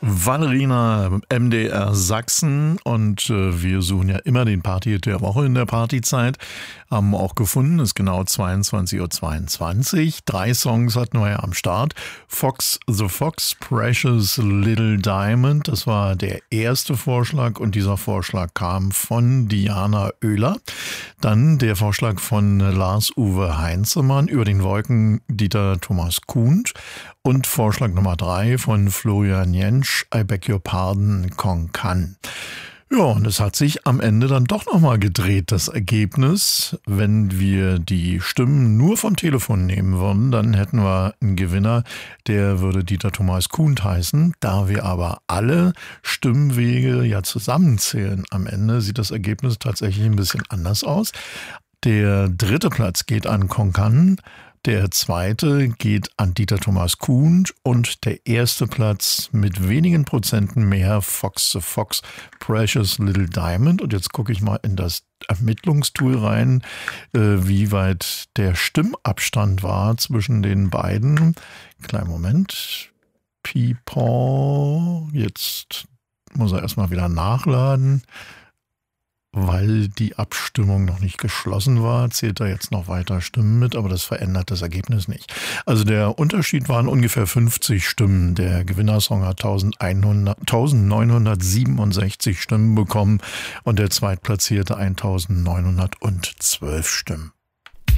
Valerina, MDR Sachsen, und wir suchen ja immer den Party-Hit der Woche in der Partyzeit. Haben auch gefunden, ist genau 22:22 Uhr. 3 Songs hatten wir ja am Start. Fox the Fox, Precious Little Diamond, das war der erste Vorschlag, und dieser Vorschlag kam von Diana Oehler. Dann der Vorschlag von Lars-Uwe Heinzemann, Über den Wolken Dieter Thomas Kuhn. Und Vorschlag Nummer 3 von Florian Jentsch, I Beg Your Pardon, Konkan. Ja, und es hat sich am Ende dann doch nochmal gedreht, das Ergebnis. Wenn wir die Stimmen nur vom Telefon nehmen würden, dann hätten wir einen Gewinner, der würde Dieter Thomas Kuhn heißen. Da wir aber alle Stimmwege ja zusammenzählen am Ende, sieht das Ergebnis tatsächlich ein bisschen anders aus. Der 3. Platz geht an Konkan. Der 2. geht an Dieter Thomas Kuhn und der 1. Platz mit wenigen Prozenten mehr, Fox the Fox, Precious Little Diamond. Und jetzt gucke ich mal in das Ermittlungstool rein, wie weit der Stimmabstand war zwischen den beiden. Kleinen Moment. Pipaw. Jetzt muss er erstmal wieder nachladen. Weil die Abstimmung noch nicht geschlossen war, zählt da jetzt noch weiter Stimmen mit, aber das verändert das Ergebnis nicht. Also der Unterschied waren ungefähr 50 Stimmen. Der Gewinnersong hat 1967 Stimmen bekommen und der Zweitplatzierte 1912 Stimmen.